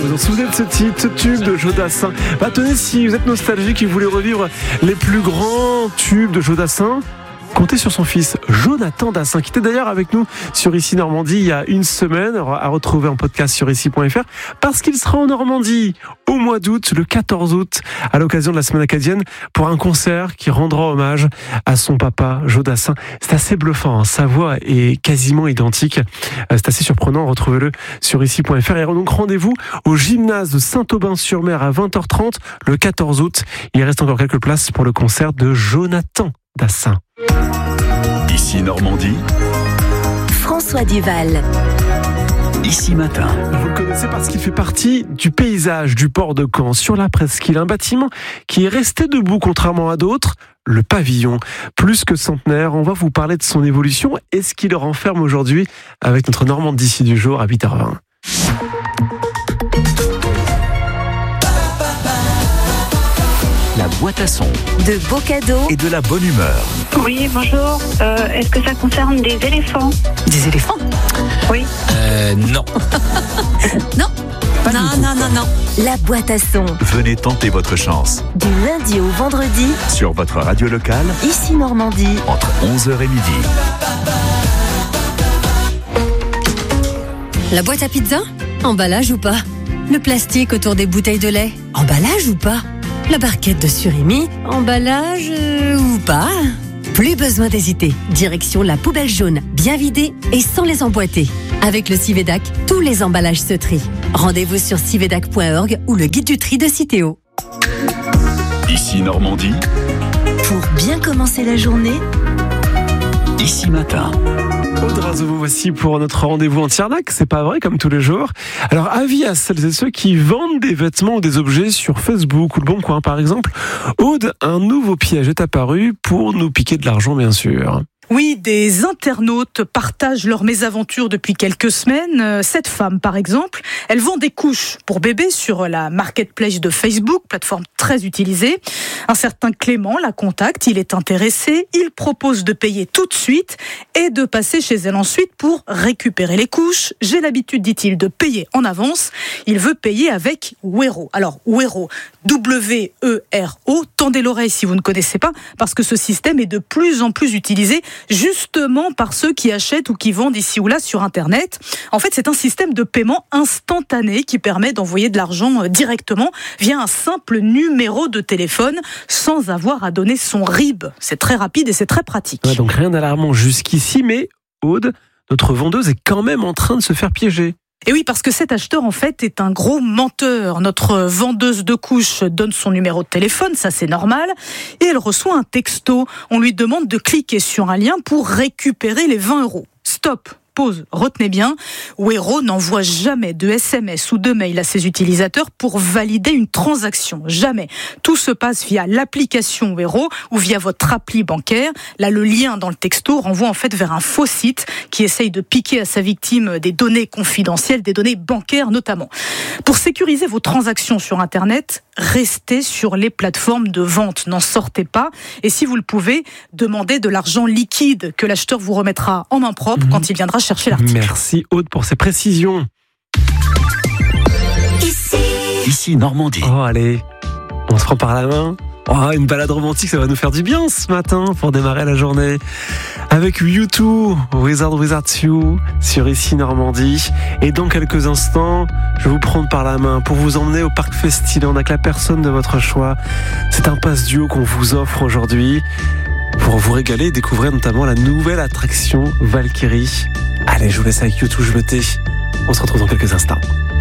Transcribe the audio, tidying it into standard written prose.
Vous vous souvenez de ce titre, ce tube de Joe Dassin? Tenez, si vous êtes nostalgique et vous voulez revivre les plus grands tubes de Joe Dassin, comptez sur son fils Jonathan Dassin, qui était d'ailleurs avec nous sur Ici Normandie il y a une semaine, à retrouver en podcast sur ici.fr, parce qu'il sera en Normandie au mois d'août, le 14 août, à l'occasion de la Semaine acadienne, pour un concert qui rendra hommage à son papa, Joe Dassin. C'est assez bluffant, hein. Sa voix est quasiment identique. C'est assez surprenant, retrouvez-le sur ici.fr. Et donc rendez-vous au gymnase de Saint-Aubin-sur-Mer à 20h30, le 14 août. Il reste encore quelques places pour le concert de Jonathan Dassin. Ici Normandie, François Duval. Ici Matin. Vous le connaissez parce qu'il fait partie du paysage du port de Caen. Sur la presqu'île, un bâtiment qui est resté debout contrairement à d'autres, le pavillon. Plus que centenaire, on va vous parler de son évolution et ce qui le renferme aujourd'hui avec notre Normande d'ici du jour à 8h20. La boîte à son De beaux cadeaux. et de la bonne humeur. Oui, bonjour. Est-ce que ça concerne des éléphants? Des éléphants? Oui. Non. Non. Non. La boîte à son. Venez tenter votre chance Du lundi au vendredi, sur votre radio locale Ici Normandie. entre 11h et midi. La boîte à pizza? Emballage ou pas? Le plastique autour des bouteilles de lait? Emballage ou pas? La barquette de surimi? Emballage ou pas? Plus besoin d'hésiter. Direction la poubelle jaune, bien vidée et sans les emboîter. Avec le Civedac, tous les emballages se trient. Rendez-vous sur civedac.org ou le guide du tri de Citeo. Ici Normandie, Pour bien commencer la journée, Ici Matin. Aude Razo, vous voici pour notre rendez-vous en Tiernac, c'est pas vrai comme tous les jours. Alors avis à celles et ceux qui vendent des vêtements ou des objets sur Facebook ou Le Bon Coin par exemple. Aude, un nouveau piège est apparu pour nous piquer de l'argent bien sûr. Oui, des internautes partagent leurs mésaventures depuis quelques semaines. Cette femme, par exemple, elle vend des couches pour bébés sur la marketplace de Facebook, plateforme très utilisée. Un certain Clément la contacte, il est intéressé, il propose de payer tout de suite et de passer chez elle ensuite pour récupérer les couches. J'ai l'habitude, dit-il, de payer en avance. Il veut payer avec Wero. Alors, Wero, W-E-R-O, tendez l'oreille si vous ne connaissez pas, parce que ce système est de plus en plus utilisé justement par ceux qui achètent ou qui vendent ici ou là sur Internet. En fait, c'est un système de paiement instantané qui permet d'envoyer de l'argent directement via un simple numéro de téléphone sans avoir à donner son RIB. C'est très rapide et c'est très pratique. Ouais, donc rien d'alarmant jusqu'ici, mais Aude, notre vendeuse est quand même en train de se faire piéger. Et oui, parce que cet acheteur, en fait, est un gros menteur. Notre vendeuse de couches donne son numéro de téléphone, ça c'est normal, et elle reçoit un texto. On lui demande de cliquer sur un lien pour récupérer les 20 €. Stop. Pause, retenez bien, Wero n'envoie jamais de SMS ou de mail à ses utilisateurs pour valider une transaction. Jamais. Tout se passe via l'application Wero ou via votre appli bancaire. Là, le lien dans le texto renvoie en fait vers un faux site qui essaye de piquer à sa victime des données confidentielles, des données bancaires notamment. Pour sécuriser vos transactions sur Internet, restez sur les plateformes de vente. N'en sortez pas. Et si vous le pouvez, demandez de l'argent liquide que l'acheteur vous remettra en main propre quand il viendra chercher l'article. Merci Aude pour ces précisions. Ici Normandie. Oh allez, on se prend par la main. Oh, une balade romantique, ça va nous faire du bien ce matin pour démarrer la journée. Avec U2, Wizard Without You, sur Ici Normandie. Et dans quelques instants, je vais vous prendre par la main pour vous emmener au Parc Festiland avec la personne de votre choix. C'est un passe duo qu'on vous offre aujourd'hui pour vous régaler et découvrir notamment la nouvelle attraction Valkyrie. Allez, je vous laisse avec U2 jeter. On se retrouve dans quelques instants.